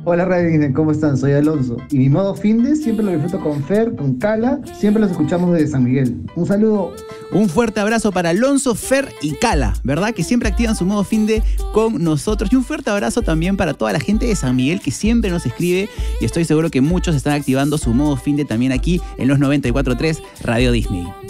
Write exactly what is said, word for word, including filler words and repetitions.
Hola Radio Disney, ¿cómo están? Soy Alonso. Y mi modo finde siempre lo disfruto con Fer, con Cala. Siempre los escuchamos desde San Miguel. Un saludo. Un fuerte abrazo para Alonso, Fer y Cala, ¿verdad? Que siempre activan su modo finde con nosotros. Y un fuerte abrazo también para toda la gente de San Miguel que siempre nos escribe. Y estoy seguro que muchos están activando su modo finde también aquí en los noventa y cuatro punto tres Radio Disney.